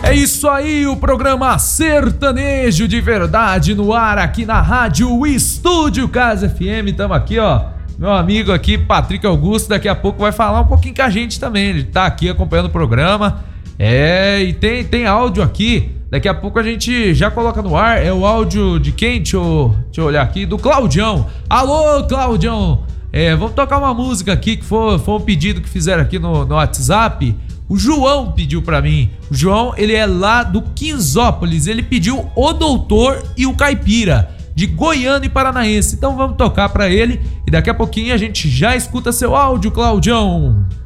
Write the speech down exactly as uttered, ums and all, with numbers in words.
É isso aí, o programa Sertanejo de Verdade no ar aqui na Rádio Estúdio Casa F M. Tamo aqui, ó, meu amigo aqui, Patrick Augusto, daqui a pouco vai falar um pouquinho com a gente também. Ele tá aqui acompanhando o programa. É, e tem, tem áudio aqui. Daqui a pouco a gente já coloca no ar. É o áudio de quem? Deixa eu, deixa eu olhar aqui. Do Claudião. Alô, Claudião. É, vamos tocar uma música aqui que foi, foi um pedido que fizeram aqui no, no WhatsApp. O João pediu pra mim. O João, ele é lá do Quinzópolis. Ele pediu O Doutor e o Caipira, de Goiânia e Paranaense. Então vamos tocar pra ele e daqui a pouquinho a gente já escuta seu áudio, Claudião.